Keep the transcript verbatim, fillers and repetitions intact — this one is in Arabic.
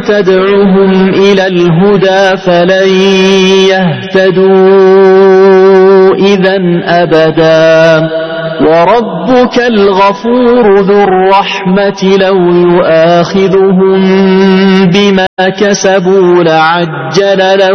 تدعهم إلى الهدى فلن يهتدوا إذن أبدا وربك الغفور ذو الرحمة لو يؤاخذهم بما كسبوا لعجل لهم